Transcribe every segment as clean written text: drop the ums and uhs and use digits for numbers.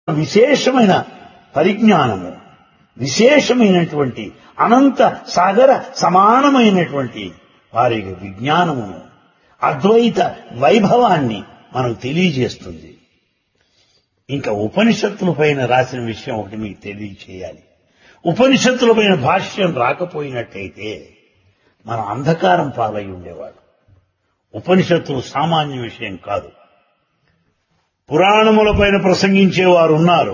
విశేషమైన పరిజ్ఞానము, విశేషమైనటువంటి అనంత సాగర సమానమైనటువంటి వారి విజ్ఞానమును, అద్వైత వైభవాన్ని మనకు తెలియజేస్తుంది. ఇంకా ఉపనిషత్తుల పైన రాసిన విషయం ఒకటి మీకు తెలియచేయాలి. ఉపనిషత్తుల పైన భాష్యం రాకపోయినట్టయితే మన అంధకారం పాలై ఉండేవాడు. ఉపనిషత్తులు సామాన్య విషయం కాదు. పురాణముల పైన ప్రసంగించేవారు ఉన్నారు,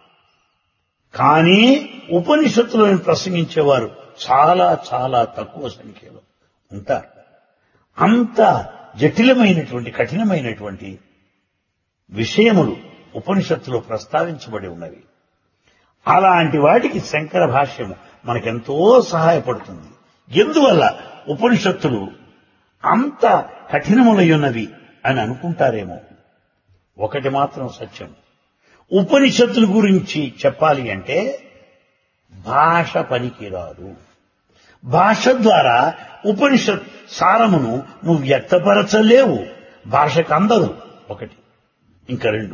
కానీ ఉపనిషత్తులను ప్రసంగించేవారు చాలా చాలా తక్కువ సంఖ్యలో ఉంటారు. అంత జటిలమైనటువంటి కఠినమైనటువంటి విషయములు ఉపనిషత్తులో ప్రస్తావించబడి ఉన్నవి. అలాంటి వాటికి శంకర భాష్యము మనకెంతో సహాయపడుతుంది. ఎందువల్ల ఉపనిషత్తులు అంత కఠినములయ్యున్నవి అని అనుకుంటారేమో. ఒకటి మాత్రం సత్యం, ఉపనిషత్తుల గురించి చెప్పాలి అంటే భాష పనికిరాదు. భాష ద్వారా ఉపనిషత్ సారమును నువ్వు వ్యక్తపరచలేవు, భాషకు అందదు. ఒకటి. ఇంకా రెండు,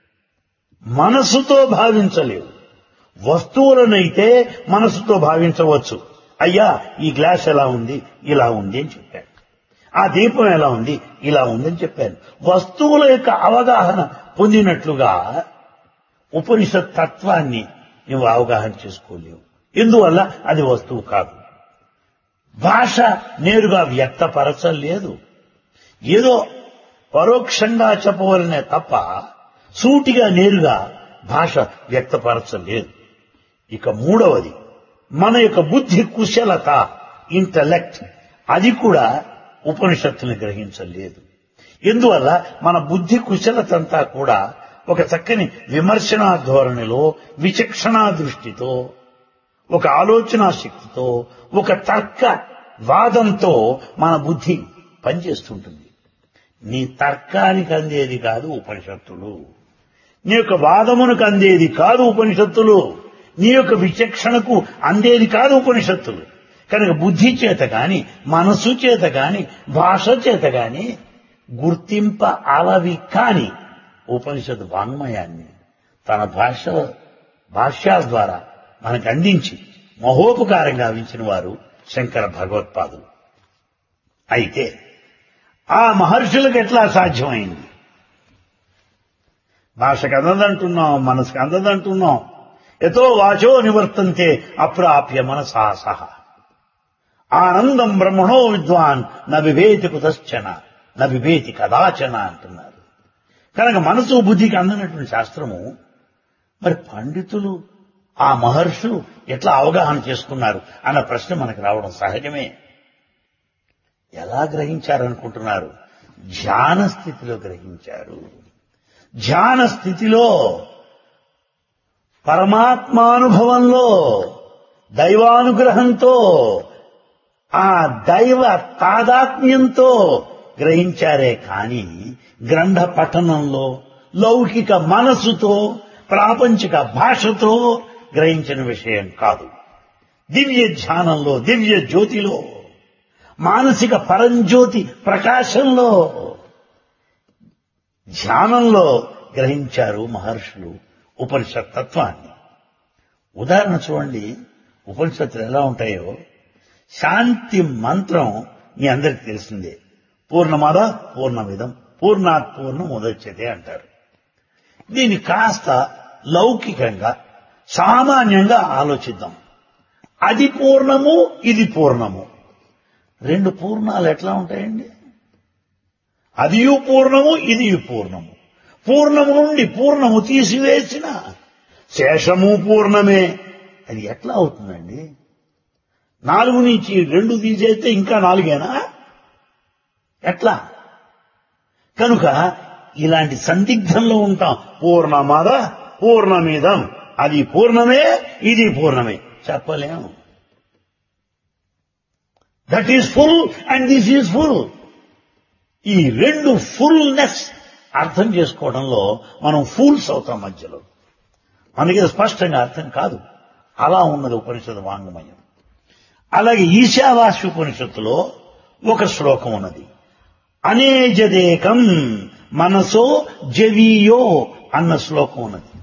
మనసుతో భావించలేవు. వస్తువులనైతే మనసుతో భావించవచ్చు. అయ్యా ఈ గ్లాస్ ఎలా ఉంది, ఇలా ఉంది అని చెప్పాను. ఆ దీపం ఎలా ఉంది, ఇలా ఉందని చెప్పాను. వస్తువుల యొక్క అవగాహన పొందినట్లుగా ఉపనిషత్ తత్వాన్ని నువ్వు అవగాహన చేసుకోలేవు. ఎందువల్ల అది వస్తువు కాదు. భాష నేరుగా వ్యక్తపరచలేదు. ఏదో పరోక్షంగా చెప్పవలనే తప్ప సూటిగా నేరుగా భాష వ్యక్తపరచలేదు. ఇక మూడవది, మన యొక్క బుద్ధి కుశలత, ఇంటలెక్ట్, అది కూడా ఉపనిషత్తుని గ్రహించలేదు. ఎందువల్ల మన బుద్ధి కుశలతంతా కూడా ఒక చక్కని విమర్శనా ధోరణిలో, విచక్షణా దృష్టితో, ఒక ఆలోచనా శక్తితో, ఒక తర్క వాదంతో మన బుద్ధి పనిచేస్తుంటుంది. నీ తర్కానికి అందేది కాదు ఉపనిషత్తులు, నీ యొక్క వాదమునకు అందేది కాదు ఉపనిషత్తులు, నీ యొక్క విచక్షణకు అందేది కాదు ఉపనిషత్తులు. కనుక బుద్ధి చేత గాని, మనసు చేత గాని, భాష చేత గాని గుర్తింప అలవి కాని ఉపనిషత్ వాంగ్మయాన్ని తన భాష్యాల ద్వారా మనకు అందించి మహోపకారంగా అందించిన వారు శంకర భగవత్పాదులు. అయితే ఆ మహర్షులకు ఎట్లా సాధ్యమైంది? భాషకు అందదంటున్నాం, మనసుకు అందదంటున్నాం. యతో వాచో నివర్తంతే అప్రాప్య మనసా సహ ఆనందం బ్రహ్మణో విద్వాన్ న బిభేతి కుతశ్చన న బిభేతి కదాచన అంటున్నారు. కనుక మనసు బుద్ధికి అందనటువంటి శాస్త్రము మరి పండితులు, ఆ మహర్షులు ఎట్లా అవగాహన చేసుకున్నారు అన్న ప్రశ్న మనకు రావడం సహజమే. ఎలా గ్రహించారనుకుంటున్నారు? ధ్యాన స్థితిలో గ్రహించారు. ధ్యాన స్థితిలో, పరమాత్మానుభవంలో, దైవానుగ్రహంతో, ఆ దైవ తాదాత్మ్యంతో గ్రహించారే కాని గ్రంథ పఠనంలో, లౌకిక మనసుతో, ప్రాపంచిక భాషతో గ్రహించిన విషయం కాదు. దివ్య ధ్యానంలో, దివ్య జ్యోతిలో, మానసిక పరంజ్యోతి ప్రకాశంలో, ధ్యానంలో గ్రహించారు మహర్షులు ఉపనిషత్ తత్వాన్ని. ఉదాహరణ చూడండి, ఉపనిషత్తులు ఎలా ఉంటాయో. శాంతి మంత్రం మీ అందరికీ తెలిసిందే. పూర్ణమాద పూర్ణమిదం పూర్ణాత్ పూర్ణం ఉదచ్యతే అంటారు. దీన్ని కాస్త లౌకికంగా సామాన్యంగా ఆలోచిద్దాం. అది పూర్ణము, ఇది పూర్ణము. రెండు పూర్ణాలు ఎట్లా ఉంటాయండి? అదియు పూర్ణము, ఇది పూర్ణము. పూర్ణము నుండి పూర్ణము తీసివేసిన శేషము పూర్ణమే. అది ఎట్లా అవుతుందండి? 4 నుంచి 2 తీసేస్తే ఇంకా 4ఏనా? ఎట్లా? కనుక ఇలాంటి సందిగ్ధంలో ఉంటాం. పూర్ణమద పూర్ణమిదం, అది పూర్ణమే, ఇది పూర్ణమే చెప్పలేము. That is full and this is full. ఈ రెండు ఫుల్నెస్ అర్థం చేసుకోవడంలో మనం ఫూల్స్ అవుతాం మధ్యలో. మనకి స్పష్టంగా అర్థం కాదు. అలా ఉన్నది ఉపనిషత్ వాంగ్మయం. అలాగే ఈశావాస్య ఉపనిషత్తులో ఒక శ్లోకం ఉన్నది. అనేజదేకం మనసో జవీయో అన్న శ్లోకం ఉన్నది.